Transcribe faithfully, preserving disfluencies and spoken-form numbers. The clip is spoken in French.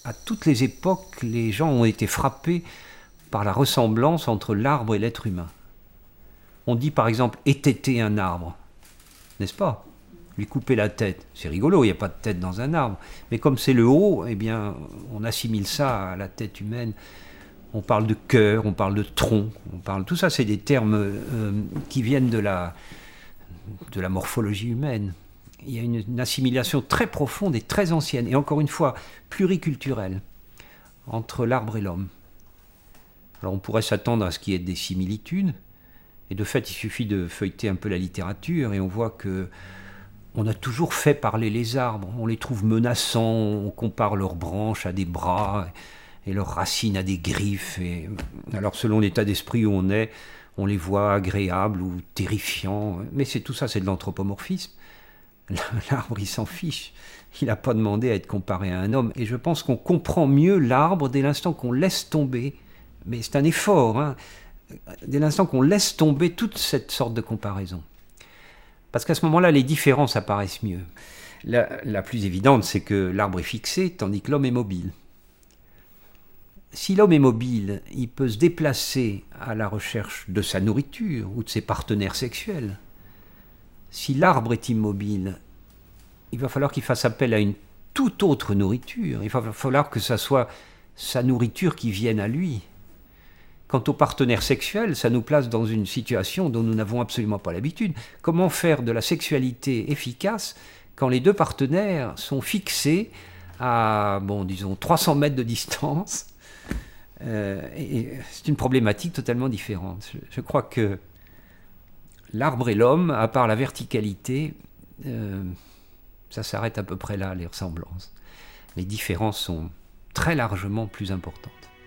à toutes les époques, les gens ont été frappés par la ressemblance entre l'arbre et l'être humain. On dit par exemple étêter un arbre, n'est-ce pas? Lui couper la tête, c'est rigolo, il n'y a pas de tête dans un arbre. Mais comme c'est le haut, eh bien, on assimile ça à la tête humaine. On parle de cœur, on parle de tronc, on parle, tout ça c'est des termes euh, qui viennent de la, de la morphologie humaine. Il y a une, une assimilation très profonde et très ancienne, et encore une fois pluriculturelle, entre l'arbre et l'homme. Alors on pourrait s'attendre à ce qu'il y ait des similitudes, et de fait il suffit de feuilleter un peu la littérature, et on voit que on a toujours fait parler les arbres, on les trouve menaçants, on compare leurs branches à des bras, et leurs racines à des griffes. Et alors selon l'état d'esprit où on est, on les voit agréables ou terrifiants. Mais c'est tout ça, c'est de l'anthropomorphisme. L'arbre, il s'en fiche. Il n'a pas demandé à être comparé à un homme. Et je pense qu'on comprend mieux l'arbre dès l'instant qu'on laisse tomber. Mais c'est un effort, hein, dès l'instant qu'on laisse tomber toute cette sorte de comparaison. Parce qu'à ce moment-là, les différences apparaissent mieux. La, la plus évidente, c'est que l'arbre est fixé, tandis que l'homme est mobile. Si l'homme est mobile, il peut se déplacer à la recherche de sa nourriture ou de ses partenaires sexuels. Si l'arbre est immobile, il va falloir qu'il fasse appel à une toute autre nourriture. Il va falloir que ce soit sa nourriture qui vienne à lui. Quant aux partenaires sexuels, ça nous place dans une situation dont nous n'avons absolument pas l'habitude. Comment faire de la sexualité efficace quand les deux partenaires sont fixés à, bon, disons, trois cents mètres de distance? Euh, et c'est une problématique totalement différente. Je, je crois que l'arbre et l'homme, à part la verticalité, euh, ça s'arrête à peu près là, les ressemblances. Les différences sont très largement plus importantes.